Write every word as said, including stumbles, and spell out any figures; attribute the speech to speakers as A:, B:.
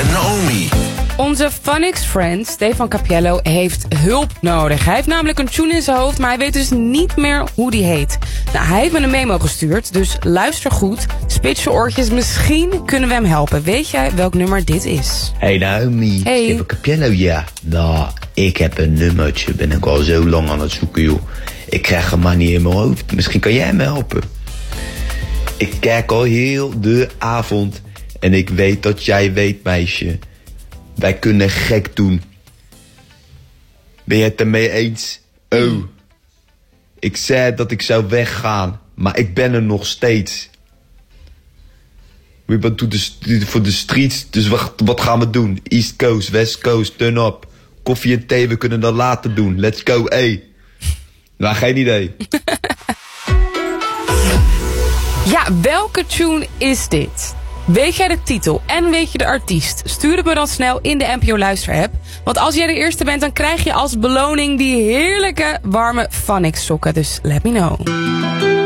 A: met Naomi.
B: Onze Phonics-friend Stefan Cappiello heeft hulp nodig. Hij heeft namelijk een tune in zijn hoofd, maar hij weet dus niet meer hoe die heet. Nou, hij heeft me een memo gestuurd, dus luister goed. Spits je oortjes, misschien kunnen we hem helpen. Weet jij welk nummer dit is?
C: Hey Naomi,
B: Hey.
C: Stefan Cappiello, ja. Nou, ik heb een nummertje, ben ik al zo lang aan het zoeken, joh. Ik krijg hem maar niet in mijn hoofd. Misschien kan jij me helpen. Ik kijk al heel de avond en ik weet dat jij weet, meisje. Wij kunnen gek doen. Ben je het ermee eens? Oh. Ik zei dat ik zou weggaan, maar ik ben er nog steeds. We gaan to the, voor de streets, dus wat, wat gaan we doen? East Coast, West Coast, turn up. Koffie en thee, we kunnen dat later doen. Let's go, hey. Nou, geen idee.
B: Ja, welke tune is dit? Weet jij de titel en weet je de artiest? Stuur het me dan snel in de N P O Luister app. Want als jij de eerste bent, dan krijg je als beloning die heerlijke warme Phonics sokken. Dus let me know.